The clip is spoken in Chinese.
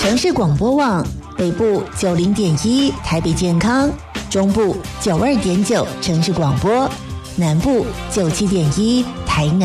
城市广播网北部90.1台北健康，中部92.9城市广播，南部97.1台南。